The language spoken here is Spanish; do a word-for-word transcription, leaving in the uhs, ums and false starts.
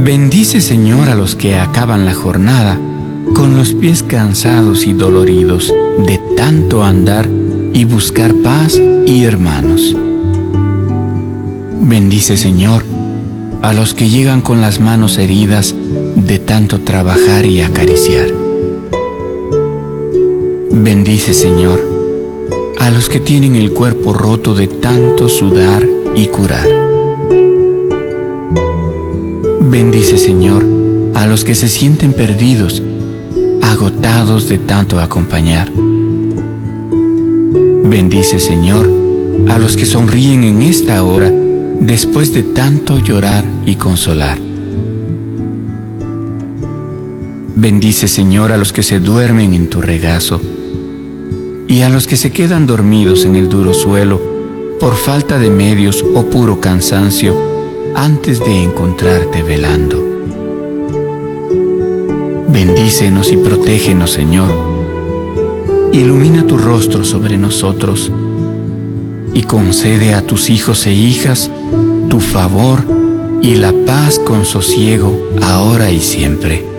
Bendice, Señor, a los que acaban la jornada con los pies cansados y doloridos de tanto andar y buscar paz y hermanos. Bendice, Señor, a los que llegan con las manos heridas de tanto trabajar y acariciar. Bendice, Señor, a los que tienen el cuerpo roto de tanto sudar y curar. Bendice, Señor, a los que se sienten perdidos, agotados de tanto acompañar. Bendice, Señor, a los que sonríen en esta hora después de tanto llorar y consolar. Bendice, Señor, a los que se duermen en tu regazo y a los que se quedan dormidos en el duro suelo por falta de medios o puro cansancio antes de encontrarte velando. Bendícenos y protégenos, Señor. Ilumina tu rostro sobre nosotros y concede a tus hijos e hijas tu favor y la paz con sosiego ahora y siempre.